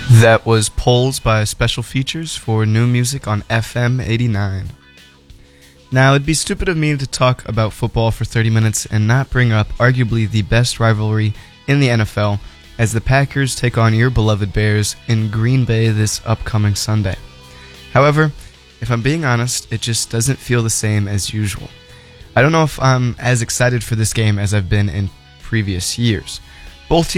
That was Polls by Special Features for New Music on FM 89. Now, it'd be stupid of me to talk about football for 30 minutes and not bring up arguably the best rivalry in the NFL as the Packers take on your beloved Bears in Green Bay this upcoming Sunday. However, if I'm being honest, it just doesn't feel the same as usual. I don't know if I'm as excited for this game as I've been in previous years. Both